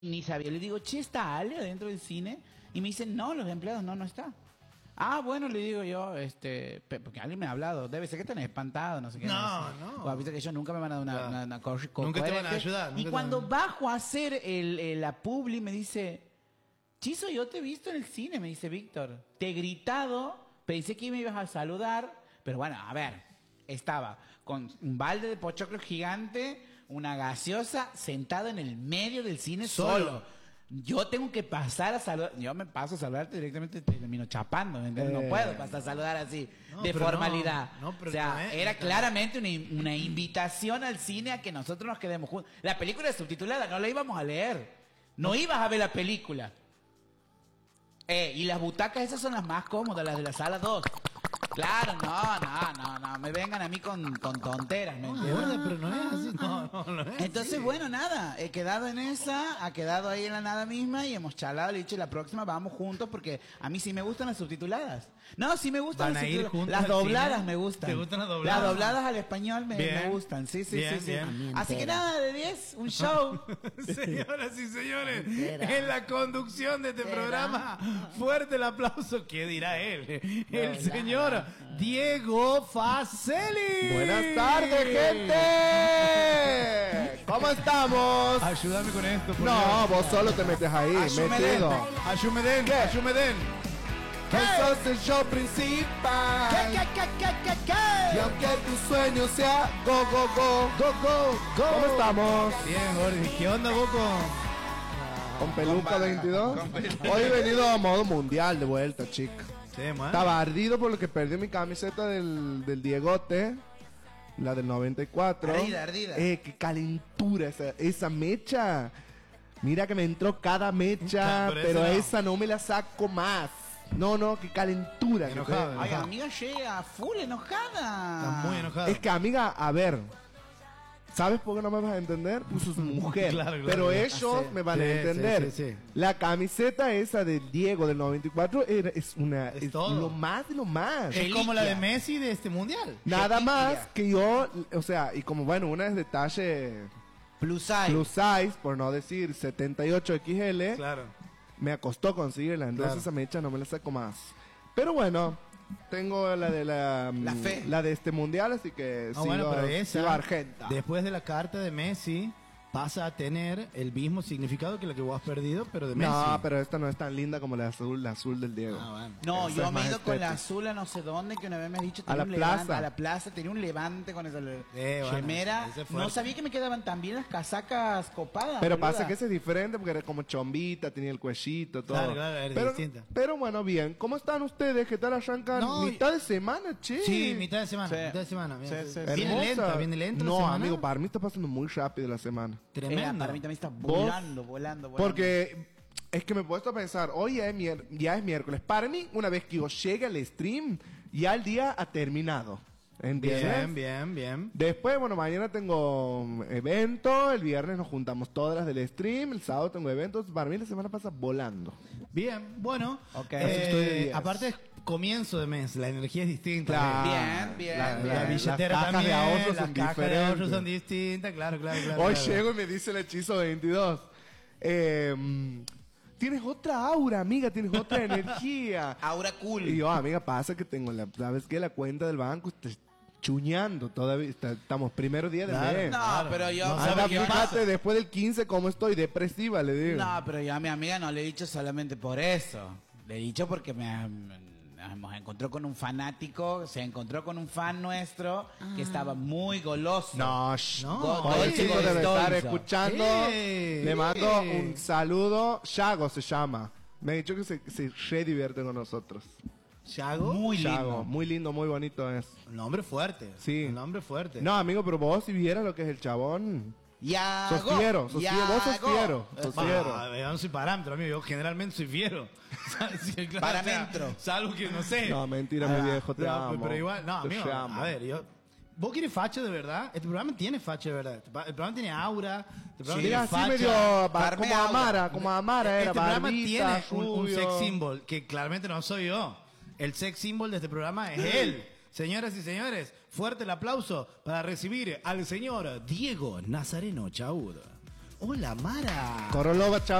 Ni sabía. Le digo, che, ¿está Ale adentro del cine? Y me dicen, no, los empleados no está. Ah, bueno, le digo yo, porque alguien me ha hablado, debe ser que están espantados, no sé qué. No. Bueno, viste que ellos nunca me van a dar una Nunca te van a ayudar. Y cuando bajo a hacer la publi, me dice, Chizo, yo te he visto en el cine, me dice Víctor. Te he gritado, pensé que me ibas a saludar, pero bueno, a ver, estaba con un balde de pochoclo gigante, una gaseosa, sentado en el medio del cine solo. Yo tengo que pasar a saludar. Yo me paso a saludarte directamente, te termino chapando, ¿me entiendes? No puedo pasar a saludar así, de formalidad. Pero o sea, era claramente una invitación al cine a que nosotros nos quedemos juntos. La película es subtitulada, no la íbamos a leer. No ibas a ver la película. Y las butacas esas son las más cómodas, las de la sala 2. Claro, no me vengan a mí con tonteras, ¿me entiendes? Pero no es así, no es. Entonces, así. bueno, nada, he quedado en esa, ha quedado ahí en la nada misma y hemos charlado, le he dicho, la próxima vamos juntos porque a mí sí me gustan las subtituladas. No, sí me gustan las subtituladas. Las dobladas me gustan. ¿Te gustan las dobladas? Las dobladas al español me gustan, sí. Bien. Así que nada, de 10, un show. Señoras y señores, en la conducción de este programa, fuerte el aplauso, ¿qué dirá él? El señor Diego Facelli. Buenas tardes, gente. ¿Cómo estamos? Ayúdame con esto, por No, Dios. vos solo te metes ahí, metido. Ayúmeden. Eso es el show principal. Y aunque tu sueño sea go. ¿Cómo estamos? Bien, Gordy. ¿Qué onda, Boco? ¿Con peluca 22? Hoy he venido a modo mundial de vuelta, chica. Sí, man. Estaba ardido por lo que perdí mi camiseta del Diegote, la del 94. Ardida. Qué calentura esa mecha. Mira que me entró cada mecha, pero no. esa no me la saco más. No, qué calentura. Enojada. Ay, amiga, llega full enojada. Estás muy enojado. Es que, amiga, a ver, ¿sabes por qué no me vas a entender? Pues sos mujer. Claro, pero ellos me van a entender. Sí. La camiseta esa de Diego del 94 es todo. lo más de lo más. Es como la de Messi de este mundial. Nada más que yo, o sea, y como bueno, una es de talle Plus size, por no decir 78XL, Claro. me costó conseguirla, entonces Claro. esa mecha no me la saco más. Pero bueno, tengo la de la fe. la de este mundial, así que sigo argenta. Después de la carta de Messi, pasa a tener el mismo significado que la que vos has perdido, pero de Messi. No, pero esta no es tan linda como la azul del Diego. Bueno. No, Esa yo es me he más ido con la estética. azul a no sé dónde, que una vez me has dicho A la un levante, plaza. a la plaza, tenía un levante con esa bueno, remera. ese fue No el- sabía que me quedaban tan bien las casacas copadas. Pero boluda. pasa que ese es diferente porque era como chombita, tenía el cuellito, todo. Claro, era pero, distinta. pero bueno, bien. ¿Cómo están ustedes? ¿Qué tal arrancan? No, mitad de semana, che. Sí, mitad de semana. Sí. Mitad de semana. Sí, sí, sí. Viene Hermosa. lenta la No, semana. amigo, para mí está pasando muy rápido la semana. Tremendo. Para mí también está ¿Vos? volando. Porque es que me he puesto a pensar, hoy ya es miércoles. Para mí, una vez que yo llegue al stream, ya el día ha terminado. ¿Entiendes? Bien. Después, bueno, mañana tengo evento, el viernes nos juntamos todas las del stream, el sábado tengo eventos. Para mí la semana pasa volando. Bien, bueno. Ok. Estoy de 10. Aparte es comienzo de mes, la energía es distinta. Claro. Bien. La billetera Las cajas también, de ahorro las son cajas de ahorro diferentes. son distintas, claro. Hoy claro. llego y me dice el hechizo 22. Tienes otra aura, amiga, tienes otra energía. Aura cool. Y yo, amiga, pasa que tengo ¿sabes qué? La cuenta del banco está chuñando todavía. Estamos primero día del Claro. mes. No, pero yo... No Anda, sabe qué fíjate, pasa. después del 15 cómo estoy, depresiva, le digo. No, pero yo a mi amiga no le he dicho solamente por eso. Le he dicho porque nos encontró con un fanático, se encontró con un fan nuestro que estaba muy goloso. No, No, todo el oye, chico debe Dolce. estar escuchando. ¿Qué? Le mando ¿Qué? un saludo. Shago se llama. Me ha dicho que se re divierte con nosotros. Chago. Muy Shago, lindo. muy lindo, muy bonito es. Un nombre fuerte. Sí. Un nombre fuerte. No, amigo, pero vos si vieras lo que es el chabón. Yago. Sos fiero, vos sos fiero. Sos fiero. Yo no soy parámetro, amigo. Yo generalmente soy fiero. Sí, claro, Parámetro. o sea, salvo que no sé. No, mentira, mi viejo, te amo. Pero igual, no, Te amigo. amo. A ver, ¿vos querés facha de verdad? Este programa tiene facha de verdad. El programa tiene aura. Este programa Mira, tiene así facha. medio Darme como aura. Amara, era Este programa barbita, tiene un rubio. sex symbol que claramente no soy yo. El sex symbol de este programa es él. Señoras y señores, fuerte el aplauso para recibir al señor Diego Nazareno Chaud. Hola, Mara. Corolova, chao.